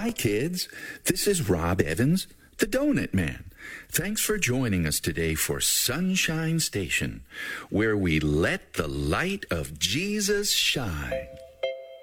Hi, kids. This is Rob Evans, the Donut Man. Thanks for joining us today for Sunshine Station, where we let the light of Jesus shine.